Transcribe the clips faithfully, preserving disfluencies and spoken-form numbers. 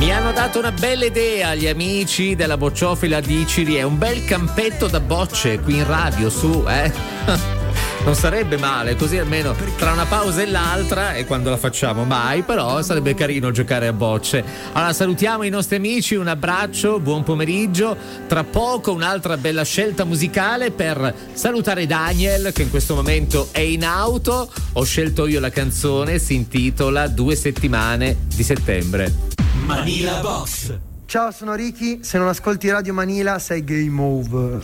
Mi hanno dato una bella idea gli amici della Bocciofila di Ciri, è un bel campetto da bocce qui in radio, su, eh? Non sarebbe male, così almeno tra una pausa e l'altra, e quando la facciamo mai, però sarebbe carino giocare a bocce. Allora salutiamo i nostri amici, un abbraccio, buon pomeriggio. Tra poco un'altra bella scelta musicale per salutare Daniel, che in questo momento è in auto. Ho scelto io la canzone, si intitola Due settimane di settembre. Manila Box. Ciao, sono Ricky, se non ascolti Radio Manila sei game over.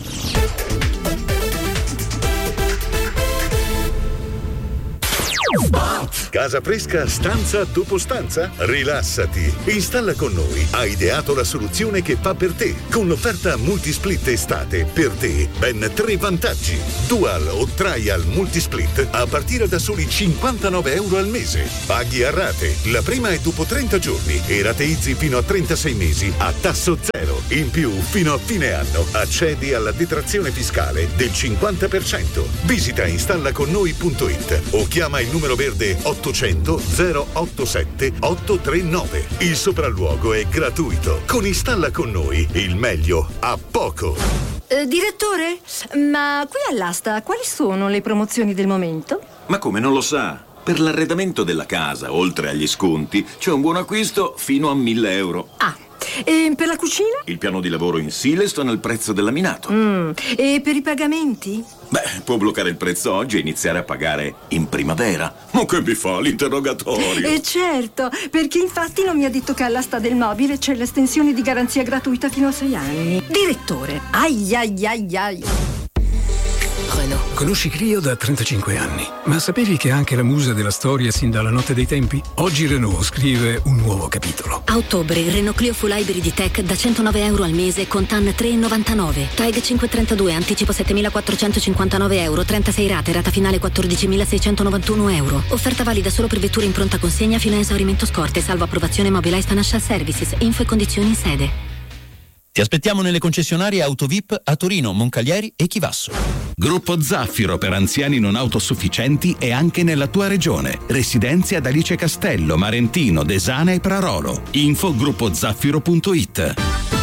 Casa fresca stanza dopo stanza? Rilassati. Installa con noi. Ha ideato la soluzione che fa per te. Con l'offerta Multisplit estate, per te ben tre vantaggi. Dual o Trial Multisplit a partire da soli cinquantanove euro al mese. Paghi a rate. La prima è dopo trenta giorni e rateizzi fino a trentasei mesi a tasso zero. In più, fino a fine anno, accedi alla detrazione fiscale del cinquanta per cento. Visita installaconnoi punto it o chiama il numero verde ottocento zero ottantasette ottocentonovantanove. Il sopralluogo è gratuito. Con Installa con noi il meglio a poco. Eh, direttore, ma qui all'asta quali sono le promozioni del momento? Ma come, non lo sa? Per l'arredamento della casa, oltre agli sconti, c'è un buon acquisto fino a mille euro. Ah, e per la cucina? Il piano di lavoro in Silestone al prezzo del laminato. Mm. E per i pagamenti? Beh, può bloccare il prezzo oggi e iniziare a pagare in primavera. Ma che mi fa l'interrogatorio? Eh certo, perché infatti non mi ha detto che all'asta del mobile c'è l'estensione di garanzia gratuita fino a sei anni. Direttore, ai ai ai ai. Renault. Conosci Clio da trentacinque anni, ma sapevi che è anche la musa della storia sin dalla notte dei tempi? Oggi Renault scrive un nuovo capitolo. A ottobre il Renault Clio Full Hybrid Tech da centonove euro al mese con T A N tre virgola novantanove. Tag cinquecentotrentadue, anticipo settemilaquattrocentocinquantanove euro, trentasei rate, rata finale quattordicimilaseicentonovantuno euro. Offerta valida solo per vetture in pronta consegna fino a esaurimento scorte, salvo approvazione Mobilize Financial Services. Info e condizioni in sede. Ti aspettiamo nelle concessionarie Autovip a Torino, Moncalieri e Chivasso. Gruppo Zaffiro per anziani non autosufficienti e anche nella tua regione. Residenze ad Alice Castello, Marentino, Desana e Prarolo. Info gruppo zaffiro punto it.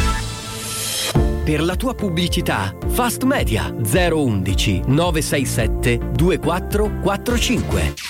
Per la tua pubblicità, Fast Media zero uno uno nove sei sette due quattro quattro cinque.